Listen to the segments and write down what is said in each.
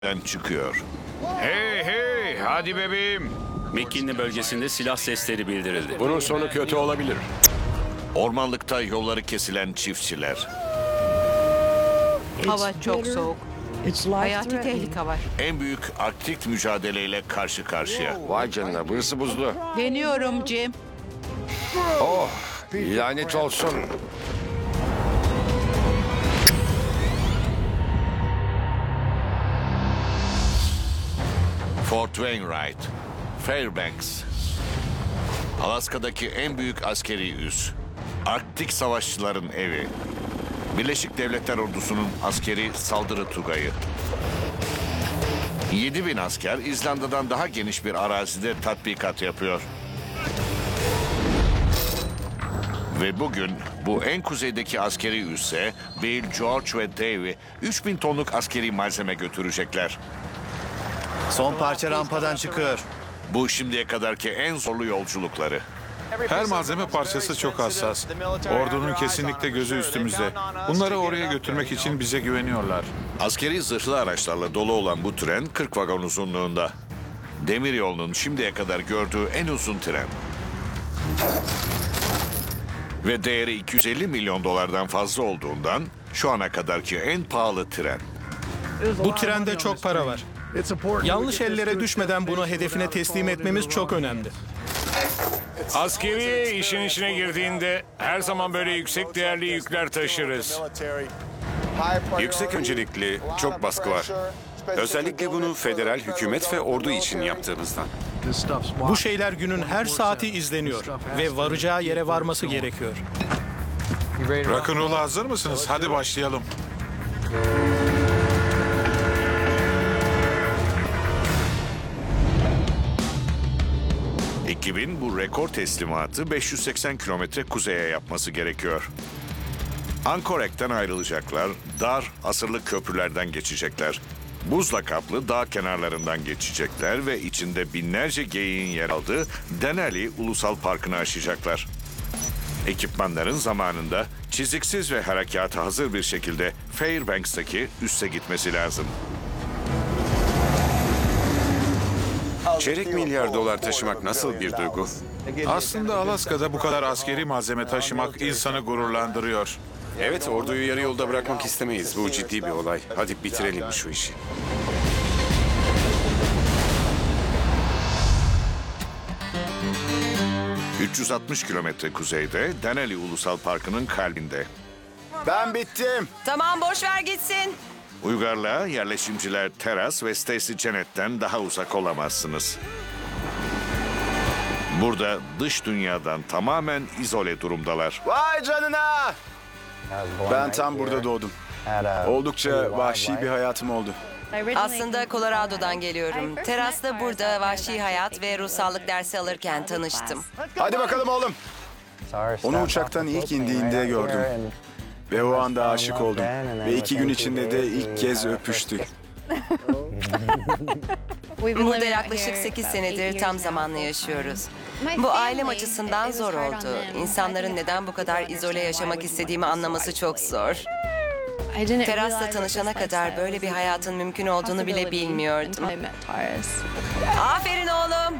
çıkıyor. Hey hey, hadi bebeğim. McKinley bölgesinde silah sesleri bildirildi. Bunun sonu kötü olabilir. Ormanlıkta yolları kesilen çiftçiler. Hava çok soğuk. Hayati tehlike var. En büyük Arktik mücadeleyle karşı karşıya. Vay canına, burası buzlu. Deniyorum Jim. Oh, lanet olsun. Fort Wainwright, Fairbanks. Alaska'daki en büyük askeri üs. Arktik savaşçıların evi. Birleşik Devletler Ordusu'nun askeri saldırı tugayı. 7.000 asker İzlanda'dan daha geniş bir arazide tatbikat yapıyor. Ve bugün bu en kuzeydeki askeri üsse Bill, George ve Davey 3.000 tonluk askeri malzeme götürecekler. Son parça rampadan çıkıyor. Bu şimdiye kadarki en zorlu yolculukları. Her malzeme parçası çok hassas. Ordunun kesinlikle gözü üstümüzde. Bunları oraya götürmek için bize güveniyorlar. Askeri zırhlı araçlarla dolu olan bu tren 40 vagon uzunluğunda. Demiryolunun şimdiye kadar gördüğü en uzun tren. Ve değeri 250 milyon dolardan fazla olduğundan şu ana kadarki en pahalı tren. Bu trende çok para var. Yanlış ellere düşmeden bunu hedefine teslim etmemiz çok önemli. Askeri işin içine girdiğinde her zaman böyle yüksek değerli yükler taşırız. Yüksek öncelikli çok baskı var. Özellikle bunu federal hükümet ve ordu için yaptığımızdan. Bu şeyler günün her saati izleniyor ve varacağı yere varması gerekiyor. Rock'n'roll'a hazır mısınız? Hadi başlayalım. Ekibin bu rekor teslimatı 580 kilometre kuzeye yapması gerekiyor. Anchorek'ten ayrılacaklar, dar, asırlık köprülerden geçecekler. Buzla kaplı dağ kenarlarından geçecekler ve içinde binlerce geyiğin yer aldığı Denali Ulusal Parkı'nı aşacaklar. Ekipmanların zamanında çiziksiz ve harekata hazır bir şekilde Fairbanks'taki üsse gitmesi lazım. Çeyrek milyar dolar taşımak nasıl bir duygu? Aslında Alaska'da bu kadar askeri malzeme taşımak insanı gururlandırıyor. Evet, orduyu yarı yolda bırakmak istemeyiz. Bu ciddi bir olay. Hadi bitirelim şu işi. ...360 kilometre kuzeyde Denali Ulusal Parkı'nın kalbinde. Ben bittim. Tamam boş ver gitsin. Uygarlığa yerleşimciler Teras ve Stacy Janet'ten daha uzak olamazsınız. Burada dış dünyadan tamamen izole durumdalar. Vay canına. Ben tam burada doğdum. Oldukça vahşi bir hayatım oldu. Aslında Colorado'dan geliyorum. Terasta burada vahşi hayat ve ruhsallık dersi alırken tanıştım. Hadi bakalım oğlum. Onu uçaktan ilk indiğinde gördüm. Ve o anda aşık oldum. Ve 2 gün içinde de ilk kez öpüştük. Burada yaklaşık 8 senedir tam zamanlı yaşıyoruz. Bu ailem açısından zor oldu. İnsanların neden bu kadar izole yaşamak istediğimi anlaması çok zor. Teras'la tanışana kadar böyle bir hayatın mümkün olduğunu bile bilmiyordum. Aferin oğlum.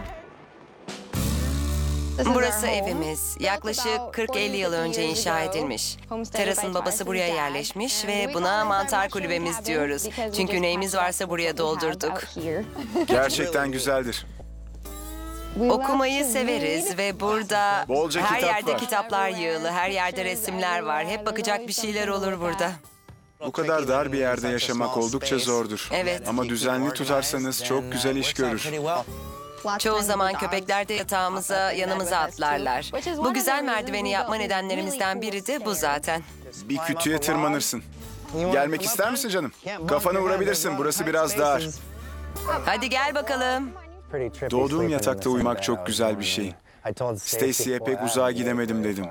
Burası evimiz. Yaklaşık 40-50 yıl önce inşa edilmiş. Teras'ın babası buraya yerleşmiş ve buna mantar kulübemiz diyoruz. Çünkü neyimiz varsa buraya doldurduk. Gerçekten güzeldir. Okumayı severiz ve burada Bolca her kitap yerde var. kitaplar yığılı, her yerde resimler var. Hep bakacak bir şeyler olur burada. Bu kadar dar bir yerde yaşamak oldukça zordur. Evet. Ama düzenli tutarsanız çok güzel iş görür. Çoğu zaman köpekler de yatağımıza, yanımıza atlarlar. Bu güzel merdiveni yapma nedenlerimizden biri de bu zaten. Bir kütüye tırmanırsın. Gelmek ister misin canım? Kafanı vurabilirsin. Burası biraz dar. Hadi gel bakalım. Doğduğum yatakta uyumak çok güzel bir şey. Stacy'ye pek uzağa gidemedim dedim.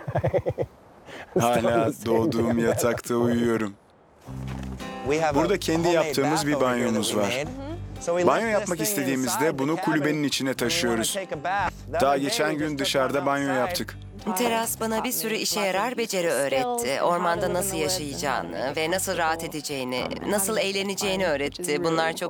Hala doğduğum yatakta uyuyorum. Burada kendi yaptığımız bir banyomuz var. Banyo yapmak istediğimizde bunu kulübenin içine taşıyoruz. Daha geçen gün dışarıda banyo yaptık. Teras bana bir sürü işe yarar beceri öğretti. Ormanda nasıl yaşayacağını ve nasıl rahat edeceğini, nasıl eğleneceğini öğretti. Bunlar çok